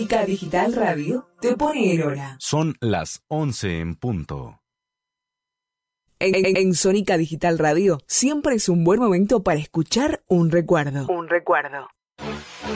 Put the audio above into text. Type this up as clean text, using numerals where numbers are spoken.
Sónica Digital Radio te pone en hora. Son las 11 en punto. En Sónica Digital Radio siempre es un buen momento para escuchar un recuerdo. Un recuerdo.